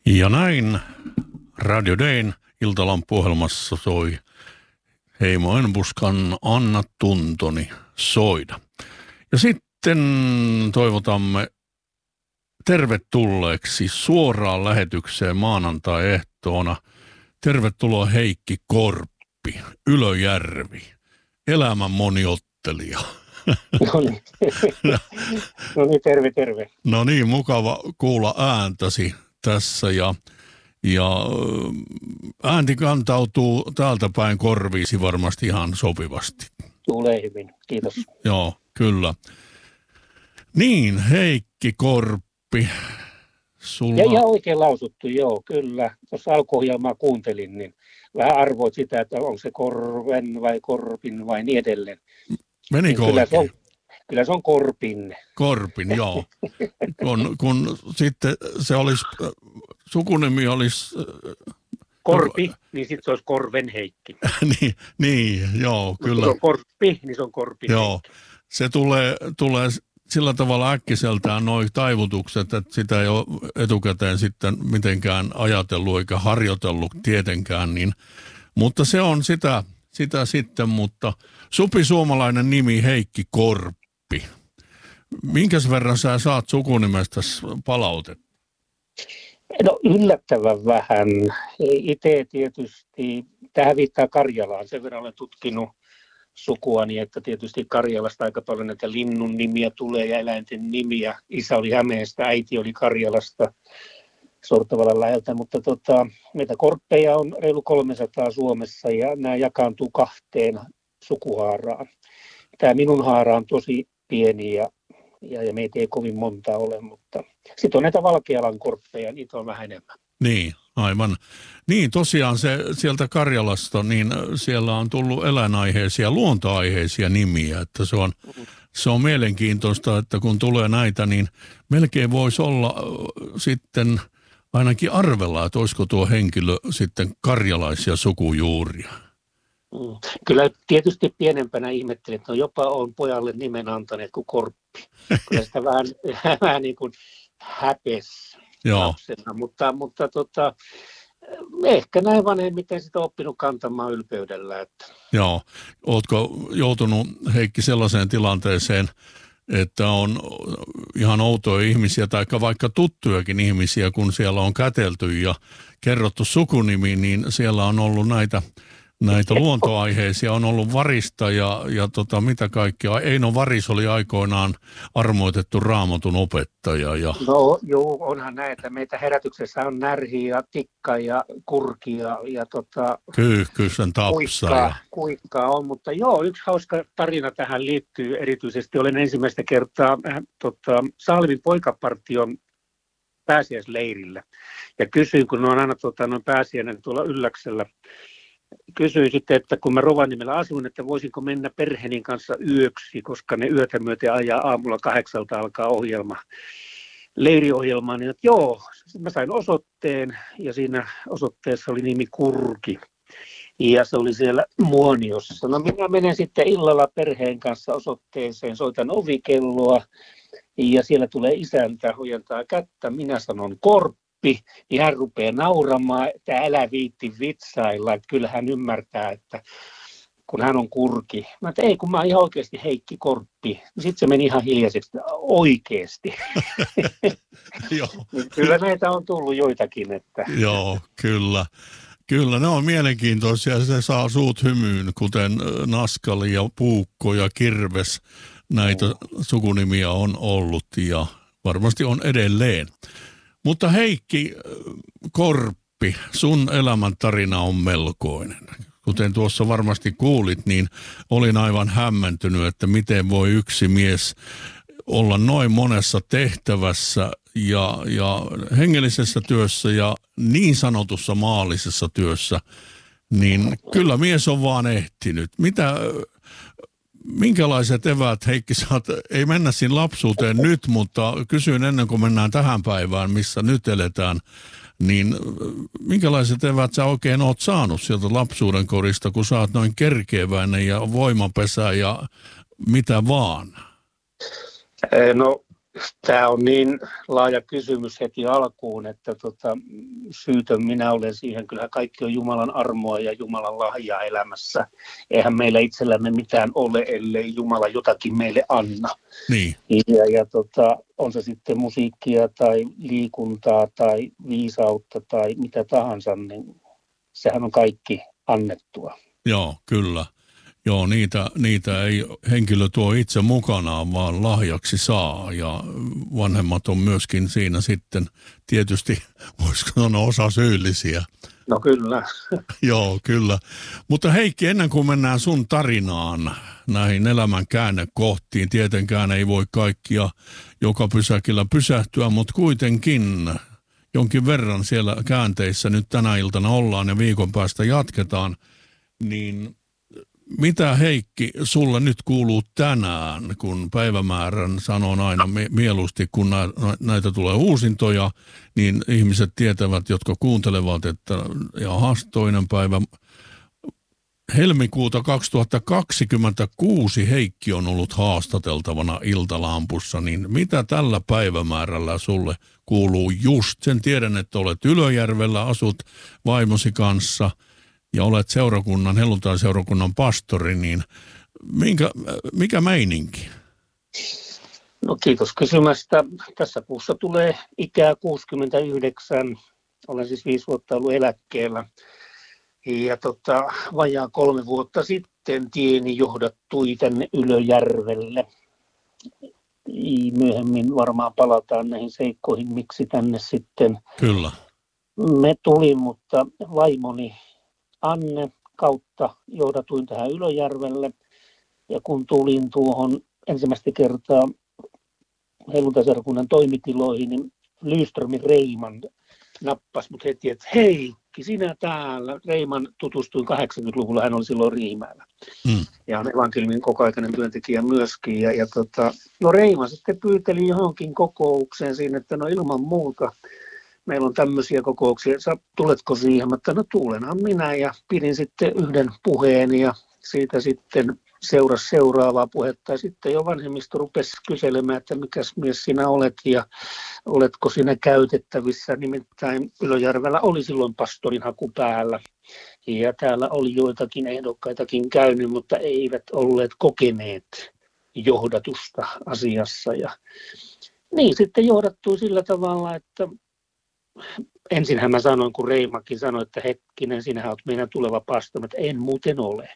Ja näin Radio Dayn iltalampuohjelmassa soi Heimo Enbuskan Anna tuntoni soida. Ja sitten toivotamme tervetulleeksi suoraan lähetykseen maanantai-ehtoona. Tervetuloa Heikki Korppi, Ylöjärvi, elämän moniottelija. No niin, terve. No niin, mukava kuulla ääntäsi tässä ja äänti kantautuu täältä päin korviisi varmasti ihan sopivasti. Tulee hyvin, kiitos. Joo, kyllä. Niin, Heikki Korppi. Sulla... Ja ihan oikein lausuttu, joo, kyllä. Tuossa alkuohjelmaa kuuntelin, niin vähän arvoit sitä, että onko se Korven vai Korpin vai niin edelleen. Menikö niin oikein? Kyllä se on Korpin. Korpin, joo. Kun sitten se olisi, sukunimi olisi... Korpi, niin sitten se olisi Korven Heikki. niin, joo, kyllä. Kun se on Korppi, niin se on Korpin joo, Heikki. Se tulee sillä tavalla äkkiseltään nuo taivutukset, että sitä ei ole etukäteen sitten mitenkään ajatellut eikä harjoitellut tietenkään, niin, mutta se on sitä sitten, mutta supisuomalainen nimi Heikki Korppi. Minkäs verran sä saat sukunimestä palautetta? No yllättävän vähän. Itse tietysti, tähän viittaa Karjalaan, sen verran olen tutkinut sukuani, että tietysti Karjalasta aika paljon näitä linnun nimiä tulee ja eläinten nimiä. Isä oli Hämeestä, äiti oli Karjalasta Sortavalan läheltä, mutta meitä korppeja on reilu 300 Suomessa ja nämä jakaantuu 2 sukuhaaraan. Tämä minun haara on tosi pieni ja meitä ei kovin monta ole, mutta sitten on näitä Valkealan korppeja, niitä on vähän enemmän. Niin, aivan. Niin, tosiaan sieltä Karjalasta, niin siellä on tullut eläinaiheisia, luontoaiheisia nimiä, että se on mielenkiintoista, että kun tulee näitä, niin melkein voisi olla sitten ainakin arvella, että olisiko tuo henkilö sitten karjalaisia sukujuuria. Kyllä tietysti pienempänä ihmettelin, että jopa on pojalle nimen antaneet kuin Korppi. Kyllä sitä vähän niin kuin häpesi lapsena, mutta ehkä näin vanhemmiten sitä oppinut kantamaan ylpeydellä. Että. Joo, ootko joutunut Heikki sellaiseen tilanteeseen, että on ihan outoja ihmisiä tai vaikka tuttujakin ihmisiä, kun siellä on kätelty ja kerrottu sukunimi, niin siellä on ollut näitä luontoaiheisia, on ollut Varista ja mitä kaikkea. Eino Varis oli aikoinaan armoitettu Raamatun opettaja. Ja... No joo, onhan näitä. Meitä herätyksessä on Närhi ja Tikka ja Kurki ja Kyyhkysen Tapsa. Kuikkaa on, mutta joo, yksi hauska tarina tähän liittyy erityisesti. Olen ensimmäistä kertaa Salmin poikapartion pääsiäisleirillä ja kysyin, kun on aina noin pääsiäinen tuolla Ylläksellä, kysyin sitten, että kun mä Rovaniemellä asuin, että voisinko mennä perheeni kanssa yöksi, koska ne yötä myöten ajaa aamulla 8 alkaa leiriohjelma, niin että joo, mä sain osoitteen ja siinä osoitteessa oli nimi Kurki ja se oli siellä Muoniossa. No minä menen sitten illalla perheen kanssa osoitteeseen, soitan ovikelloa ja siellä tulee isäntä, huijentaa kättä, minä sanon Korppi. Niin hän rupeaa nauramaan, että älä viitti vitsailla, että kyllä hän ymmärtää, että kun hän on Kurki. Mä että ei, kun mä oon ihan oikeasti Heikki Korppi. Sitten se meni ihan hiljaiseksi, oikeasti. Kyllä näitä on tullut joitakin. Että. Joo, kyllä. Kyllä, ne on mielenkiintoisia. Se saa suut hymyyn, kuten Naskali ja Puukko ja Kirves. Näitä sukunimiä on ollut ja varmasti on edelleen. Mutta Heikki Korppi, sun elämäntarina on melkoinen. Kuten tuossa varmasti kuulit, niin olin aivan hämmentynyt, että miten voi yksi mies olla noin monessa tehtävässä ja hengellisessä työssä ja niin sanotussa maallisessa työssä. Niin kyllä mies on vaan ehtinyt. Minkälaiset eväät, Heikki, ei mennä siinä lapsuuteen nyt, mutta kysyin ennen kuin mennään tähän päivään, missä nyt eletään, niin minkälaiset eväät sä oikein oot saanut sieltä lapsuuden korista, kun sä oot noin kerkeäväinen ja voimapesä ja mitä vaan? No Tämä on niin laaja kysymys heti alkuun, että syytön minä olen siihen. Kyllähän kaikki on Jumalan armoa ja Jumalan lahjaa elämässä. Eihän meillä itsellämme mitään ole, ellei Jumala jotakin meille anna. Niin. Ja on se sitten musiikkia tai liikuntaa tai viisautta tai mitä tahansa, niin sehän on kaikki annettua. Joo, kyllä. Joo, niitä ei henkilö tuo itse mukanaan, vaan lahjaksi saa, ja vanhemmat on myöskin siinä sitten tietysti, voisiko sanoa, osa syyllisiä. No kyllä. Joo, kyllä. Mutta Heikki, ennen kuin mennään sun tarinaan, näihin elämän käännekohtiin, tietenkään ei voi kaikkia joka pysäkillä pysähtyä, mutta kuitenkin jonkin verran siellä käänteissä nyt tänä iltana ollaan ja viikon päästä jatketaan, niin mitä Heikki sulle nyt kuuluu tänään, kun päivämäärän sanon aina mieluusti, kun näitä tulee uusintoja, niin ihmiset tietävät, jotka kuuntelevat, että jahas, toinen päivä helmikuuta 2026 Heikki on ollut haastateltavana Iltalampussa, niin mitä tällä päivämäärällä sulle kuuluu just? Sen tiedän, että olet Ylöjärvellä, asut vaimosi kanssa ja olet helluntai-seurakunnan pastori, niin mikä meininki? No kiitos kysymästä. Tässä kuussa tulee ikää 69. Olen siis 5 vuotta ollut eläkkeellä. Ja vajaa 3 vuotta sitten tieni johdattui tänne Ylöjärvelle. Myöhemmin varmaan palataan näihin seikkoihin, miksi tänne sitten Kyllä. me tulin, mutta vaimoni Anne kautta johdatuin tähän Ylöjärvelle. Ja kun tulin tuohon ensimmäistä kertaa helluntai-seurakunnan toimitiloihin, niin Lyströmin Reiman nappasi mut heti, että Heikki, sinä täällä. Reiman tutustuin 80-luvulla, hän oli silloin Riimäellä. Ja on evankeliumin kokoaikainen työntekijä myöskin. No Reima sitten pyyteli johonkin kokoukseen siinä, että no ilman muuta. Meillä on tämmöisiä kokouksia, tuletko siihen? Mutta no tulenhan minä, ja pidin sitten yhden puheen ja siitä sitten seurasi seuraavaa puhetta. Ja sitten jo vanhemmisto rupesi kyselemään, että mikäs mies sinä olet ja oletko sinä käytettävissä. Nimittäin Ylöjärvellä oli silloin pastorin haku päällä ja täällä oli joitakin ehdokkaitakin käynyt, mutta eivät olleet kokeneet johdatusta asiassa. Ja niin sitten johdattui sillä tavalla, että ensinhän mä sanoin, kun Reimakin sanoi, että hetkinen, sinähän olet meidän tuleva pastori, että en muuten ole.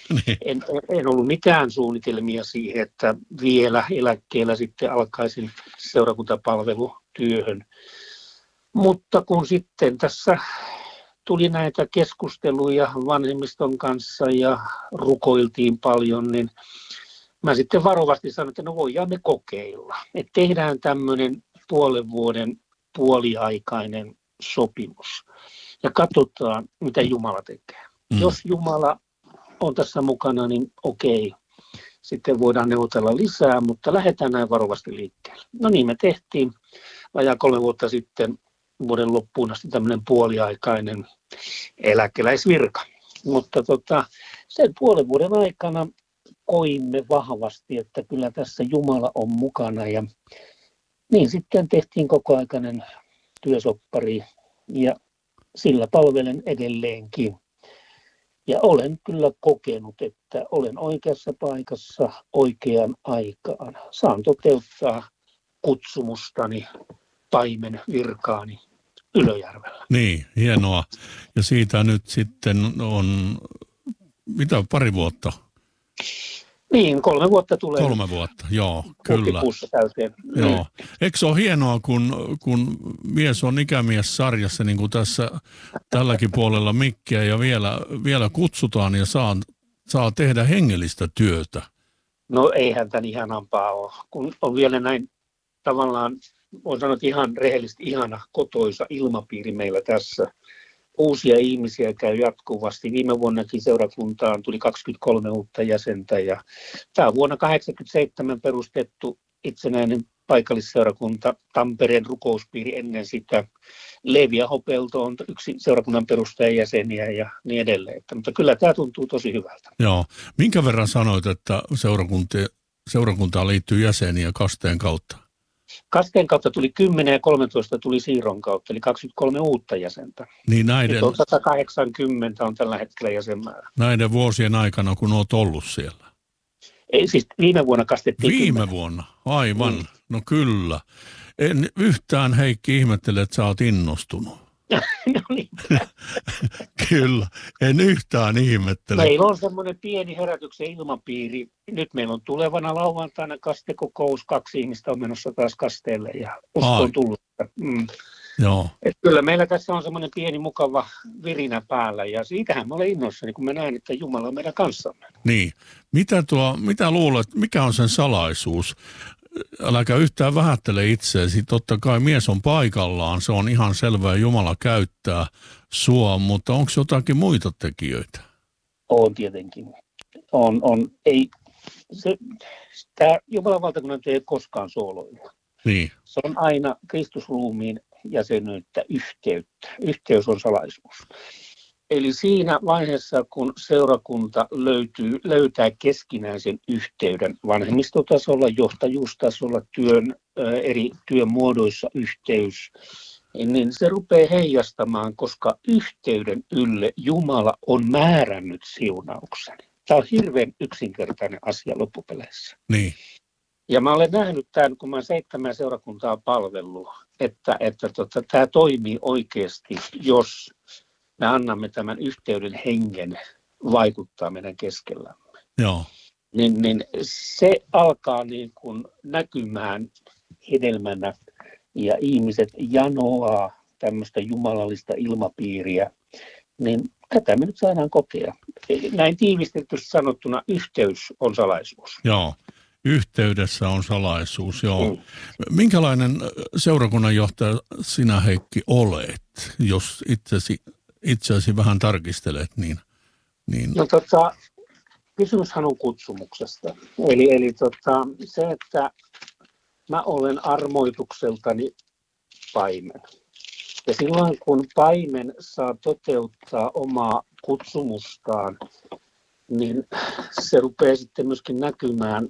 En ollut mitään suunnitelmia siihen, että vielä eläkkeellä sitten alkaisin seurakuntapalvelutyöhön. Mutta kun sitten tässä tuli näitä keskusteluja vanhemmiston kanssa ja rukoiltiin paljon, niin mä sitten varovasti sanoin, että no voidaan me kokeilla. Että tehdään tämmöinen puolen vuoden puoliaikainen sopimus ja katsotaan, mitä Jumala tekee. Jos Jumala on tässä mukana, niin okei, sitten voidaan neuvotella lisää, mutta lähdetään näin varovasti liikkeelle. No niin, me tehtiin vajaa 3 vuotta sitten vuoden loppuun asti tämmöinen puoliaikainen eläkeläisvirka. Mutta sen puolen vuoden aikana koimme vahvasti, että kyllä tässä Jumala on mukana, ja niin sitten tehtiin kokoaikainen työsoppari ja sillä palvelen edelleenkin. Ja olen kyllä kokenut, että olen oikeassa paikassa oikeaan aikaan. Saan toteuttaa kutsumustani, paimen virkaani Ylöjärvellä. Niin, hienoa. Ja siitä nyt sitten on, mitä, 2 vuotta? Niin, 3 vuotta tulee. 3 vuotta, joo, kyllä. Täyteen. Joo. Eikö se ole hienoa, kun mies on ikämies-sarjassa, niin kuin tässä tälläkin puolella mikkiä, ja vielä kutsutaan ja saa tehdä hengellistä työtä? No eihän tämän ihanampaa ole, kun on vielä näin tavallaan, voin sanoa, että ihan rehellisesti ihana kotoisa ilmapiiri meillä tässä. Uusia ihmisiä käy jatkuvasti. Viime vuonnakin seurakuntaan tuli 23 uutta jäsentä, ja tämä on vuonna 1987 perustettu itsenäinen paikallisseurakunta, Tampereen rukouspiiri ennen sitä. Levi Ahopelto on yksi seurakunnan perustajajäseniä ja niin edelleen. Mutta kyllä tämä tuntuu tosi hyvältä. Joo. Minkä verran sanoit, että seurakuntaan liittyy jäseniä kasteen kautta? Kasteen kautta tuli 10 ja 13 tuli siirron kautta, eli 23 uutta jäsentä. Niin näiden, on 180 on tällä hetkellä jäsenmäärä. näiden vuosien aikana, kun olet ollut siellä. Ei, siis viime vuonna kastettiin Viime 10. vuonna, aivan. No kyllä. En yhtään, Heikki, ihmettele, että sä oot innostunut. No niin. Kyllä, en yhtään ihmettele. Meillä on semmoinen pieni herätyksen ilmapiiri. Nyt meillä on tulevana lauantaina kastekokous. 2 ihmistä on menossa taas kasteelle ja usko on tullut. Joo. Et kyllä meillä tässä on semmoinen pieni mukava virinä päällä ja siitähän mä olen innoissani, kun mä näen, että Jumala on meidän kanssamme. Niin. Mitä luulet, mikä on sen salaisuus? Äläkä yhtään vähättele itseäsi. Totta kai mies on paikallaan, se on ihan selvää, Jumala käyttää sua, mutta onko jotakin muita tekijöitä? On tietenkin. Tämä Jumalan valtakunnan ei koskaan sooloilla. Niin. Se on aina Kristusruumiin jäsenyyttä, yhteyttä. Yhteys on salaisuus. Eli siinä vaiheessa, kun seurakunta löytää keskinäisen yhteyden vanhemmistotasolla, johtajuustasolla, eri työmuodoissa yhteys, niin se rupeaa heijastamaan, koska yhteyden ylle Jumala on määrännyt siunauksen. Tämä on hirveän yksinkertainen asia loppupeleissä. Niin. Ja mä olen nähnyt tämän, kun mä 7 seurakuntaa palvellut, että tämä toimii oikeasti, jos me annamme tämän yhteyden hengen vaikuttaa meidän keskellämme. Joo. Niin se alkaa niin kuin näkymään hedelmänä ja ihmiset janoaa tämmöistä jumalallista ilmapiiriä, niin tätä me nyt saadaan kokea. Näin tiivistetysti sanottuna yhteys on salaisuus. Joo. Yhteydessä on salaisuus, joo. Minkälainen seurakunnanjohtaja sinä, Heikki, olet, jos itseäsi vähän tarkistelet, niin... No kysymyshän on kutsumuksesta. Eli se, että mä olen armoitukseltani paimen. Ja silloin kun paimen saa toteuttaa omaa kutsumustaan, niin se rupeaa sitten myöskin näkymään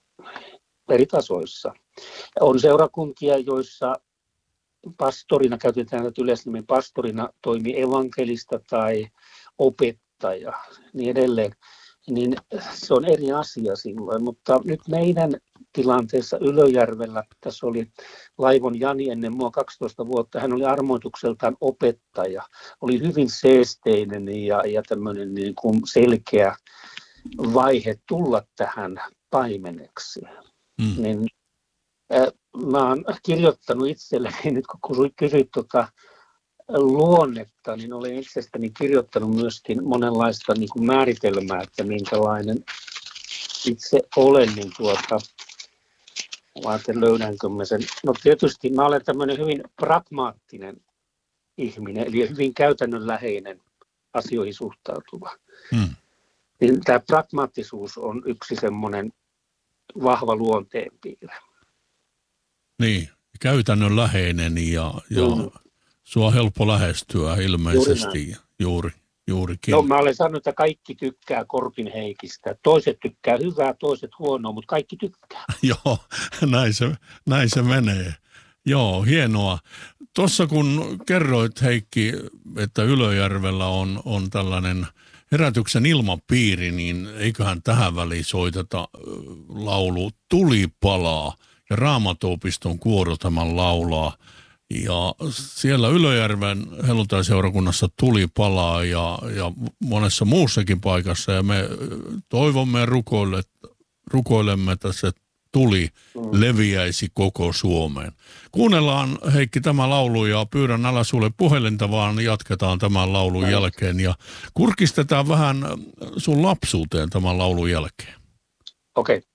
eri tasoissa. On seurakuntia, joissa pastorina, käytetään tätä yleisnimen pastorina, toimii evankelista tai opettaja, niin edelleen. Niin se on eri asia silloin, mutta nyt meidän tilanteessa Ylöjärvellä, tässä oli Laivon Jani ennen mua 12 vuotta, hän oli armoitukseltaan opettaja, oli hyvin seesteinen ja tämmöinen niin kuin selkeä vaihe tulla tähän paimeneksi. Niin, mä oon kirjoittanut itselleni, nyt kun kysyit luonnetta, niin olen itsestäni kirjoittanut myöskin monenlaista niin kuin määritelmää, että minkälainen itse olen, niin löydänkö mä sen. No tietysti mä olen tämmöinen hyvin pragmaattinen ihminen, eli hyvin käytännönläheinen asioihin suhtautuva. Niin tämä pragmaattisuus on yksi semmoinen vahva luonteenpiirre. Niin, käytännönläheinen ja sua on helppo lähestyä ilmeisesti juurikin. No, mä olen sanonut, että kaikki tykkää Korpin Heikistä. Toiset tykkää hyvää, toiset huonoa, mutta kaikki tykkää. Joo, näin se menee. Joo, hienoa. Tuossa kun kerroit, Heikki, että Ylöjärvellä on tällainen herätyksen ilmapiiri, niin eiköhän tähän väliin soiteta laulu Tuli palaa ja Raamattuopiston kuoro tämän laulaa. Ja siellä Ylöjärven helluntaiseurakunnassa Tuli palaa ja monessa muussakin paikassa ja me toivomme ja rukoilemme, että se tuli leviäisi koko Suomeen. Kuunnellaan, Heikki, tämä laulu ja pyydän älä sulle puhelinta, vaan jatketaan tämän laulun jälkeen ja kurkistetaan vähän sun lapsuuteen tämän laulun jälkeen. Okei.